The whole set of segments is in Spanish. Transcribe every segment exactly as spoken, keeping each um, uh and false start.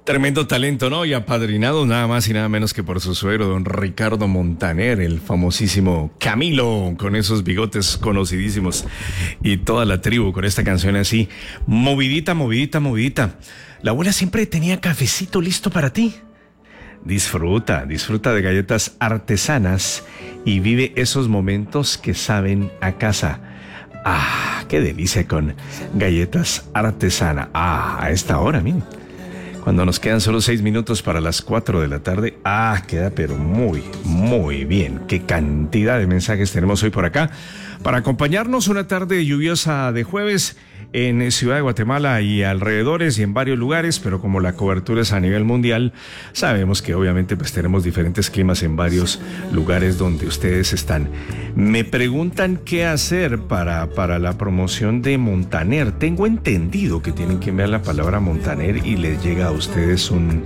Tremendo talento, ¿no? Y apadrinado nada más y nada menos que por su suegro, don Ricardo Montaner, el famosísimo Camilo, con esos bigotes conocidísimos, y toda la tribu con esta canción así, movidita, movidita, movidita. La abuela siempre tenía cafecito listo para ti. Disfruta, disfruta de galletas artesanas y vive esos momentos que saben a casa. Ah, qué delicia con galletas artesanas. Ah, a esta hora, miren. Cuando nos quedan solo seis minutos para las cuatro de la tarde. Ah, queda pero muy, muy bien. Qué cantidad de mensajes tenemos hoy por acá para acompañarnos una tarde lluviosa de jueves en Ciudad de Guatemala y alrededores y en varios lugares, pero como la cobertura es a nivel mundial, sabemos que obviamente pues tenemos diferentes climas en varios lugares donde ustedes están. Me preguntan qué hacer para, para la promoción de Montaner. Tengo entendido que tienen que enviar la palabra Montaner y les llega a ustedes un,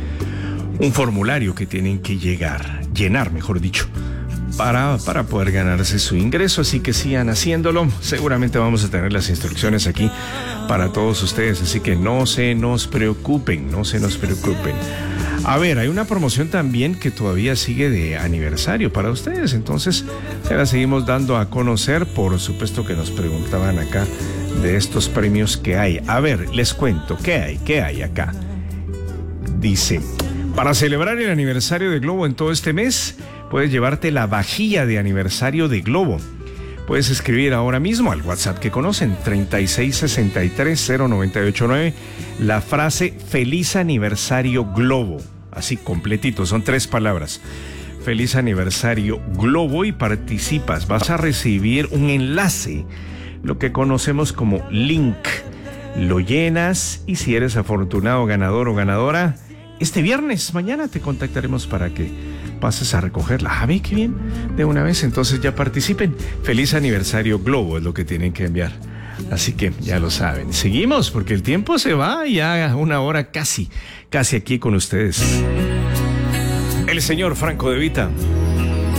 un formulario que tienen que llegar, llenar, mejor dicho. Para, para poder ganarse su ingreso, así que sigan haciéndolo. Seguramente vamos a tener las instrucciones aquí para todos ustedes, así que no se nos preocupen, no se nos preocupen. A ver, hay una promoción también que todavía sigue de aniversario para ustedes, entonces se la seguimos dando a conocer. Por supuesto que nos preguntaban acá de estos premios que hay. A ver, les cuento, ¿qué hay? ¿Qué hay acá? Dice, para celebrar el aniversario de Globo en todo este mes, puedes llevarte la vajilla de aniversario de Globo. Puedes escribir ahora mismo al WhatsApp que conocen, treinta y seis sesenta y tres cero noventa y ocho nueve, la frase Feliz Aniversario Globo. Así completito, son tres palabras. Feliz Aniversario Globo, y participas. Vas a recibir un enlace, lo que conocemos como link. Lo llenas y si eres afortunado ganador o ganadora, este viernes, mañana te contactaremos para que pases a recogerla. Ah, ve qué bien, de una vez, entonces ya participen. Feliz Aniversario Globo es lo que tienen que enviar. Así que ya lo saben. Seguimos porque el tiempo se va, ya una hora casi, casi aquí con ustedes. El señor Franco De Vita.